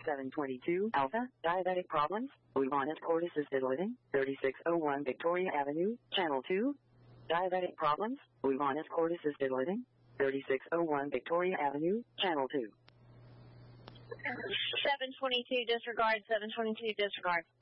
722 Alpha, diabetic problems. We wanted court-assisted living. 3601 Victoria Avenue, Channel 2. Diabetic problems. We wanted court-assisted living. 3601 Victoria Avenue, Channel 2. 722 disregard, 722 disregard.